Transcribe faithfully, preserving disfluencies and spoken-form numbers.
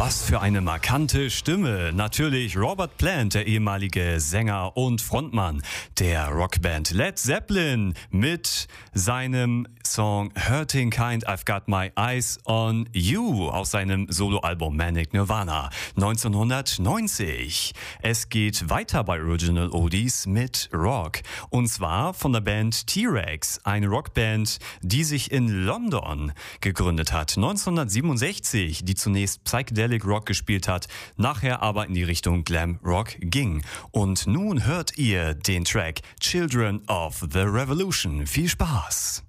Was für eine markante Stimme. Natürlich Robert Plant, der ehemalige Sänger und Frontmann der Rockband Led Zeppelin mit seinem Song Hurting Kind, I've Got My Eyes on You aus seinem Soloalbum Manic Nirvana neunzehnhundertneunzig. Es geht weiter bei Original Oldies mit Rock. Und zwar von der Band T-Rex, eine Rockband, die sich in London gegründet hat. neunzehnhundertsiebenundsechzig, die zunächst Psychedelic Rock gespielt hat, nachher aber in die Richtung Glam Rock ging. Und nun hört ihr den Track Children of the Revolution. Viel Spaß!